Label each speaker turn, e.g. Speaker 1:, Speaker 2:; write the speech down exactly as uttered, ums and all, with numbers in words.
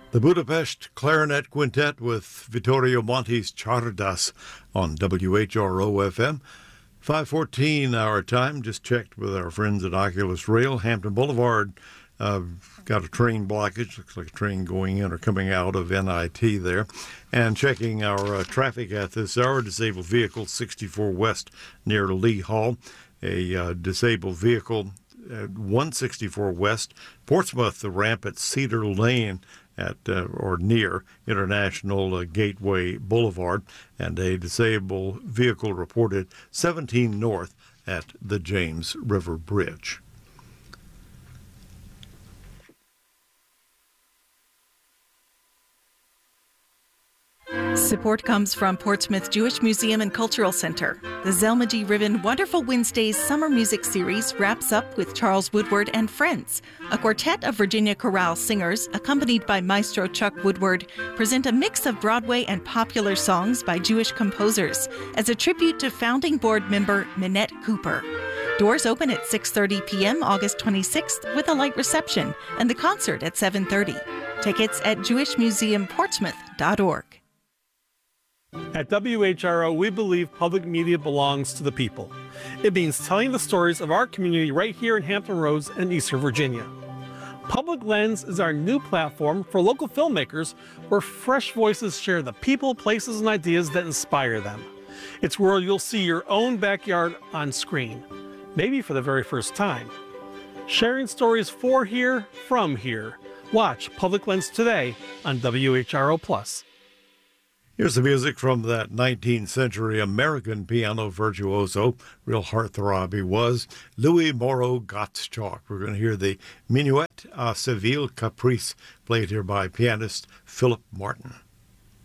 Speaker 1: The Budapest Clarinet Quintet with Vittorio Monti's Czardas on W H R O F M. five fourteen our time. Just checked with our friends at Oculus Rail. Hampton Boulevard uh, got a train blockage. Looks like a train going in or coming out of N I T there. And checking our uh, traffic at this hour, disabled vehicle sixty-four West near Lee Hall. A uh, disabled vehicle at one sixty-four West, Portsmouth, the ramp at Cedar Lane at uh, or near International uh, Gateway Boulevard, and a disabled vehicle reported seventeen North at the James River Bridge.
Speaker 2: Support comes from Portsmouth Jewish Museum and Cultural Center. The Zelma G. Ribbon Wonderful Wednesdays Summer Music Series wraps up with Charles Woodward and Friends. A quartet of Virginia chorale singers, accompanied by Maestro Chuck Woodward, present a mix of Broadway and popular songs by Jewish composers as a tribute to founding board member Minette Cooper. Doors open at six thirty p.m. August twenty-sixth with a light reception, and the concert at seven thirty. Tickets at jewish museum portsmouth dot org.
Speaker 3: At W H R O, we believe public media belongs to the people. It means telling the stories of our community right here in Hampton Roads and Eastern Virginia. Public Lens is our new platform for local filmmakers where fresh voices share the people, places, and ideas that inspire them. It's where you'll see your own backyard on screen, maybe for the very first time. Sharing stories for here, from here. Watch Public Lens today on W H R O Plus.
Speaker 1: Here's the music from that nineteenth century American piano virtuoso. Real heartthrob he was. Louis Moreau Gottschalk. We're going to hear the Minuet à Seville Caprice, played here by pianist Philip Martin.